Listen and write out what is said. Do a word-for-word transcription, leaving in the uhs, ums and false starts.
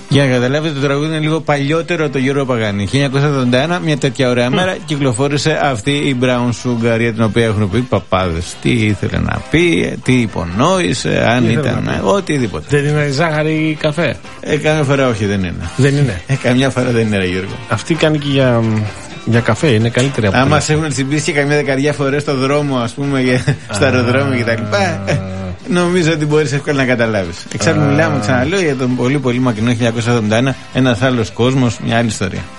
Για να καταλάβετε, το τραγούδι είναι λίγο παλιότερο από τον Γιώργο Παγάνη. χίλια εννιακόσια εβδομήντα ένα, μια τέτοια ωραία μέρα, mm. κυκλοφόρησε αυτή η Brown Sugar, για την οποία έχουν πει παπάδες. Τι ήθελε να πει, τι υπονόησε, αν τι ήταν. Οτιδήποτε. Δεν είναι ζάχαρη ή καφέ? Ε, καμιά φορά όχι, δεν είναι. Δεν είναι. Ε, καμιά φορά δεν είναι, ρε Γιώργο. Αυτή κάνει και για, για καφέ, είναι καλύτερη από άμα σε έχουν τσιμπήσει και καμιά δεκαριά φορές στο δρόμο, ας πούμε, στο αεροδρόμιο κτλ. Νομίζω ότι μπορείς εύκολα να καταλάβεις. Εξάλλου, μιλάμε, ξαναλέω, για τον πολύ πολύ μακρινό χίλια εννιακόσια εβδομήντα ένα, ένας άλλος κόσμος, μια άλλη ιστορία.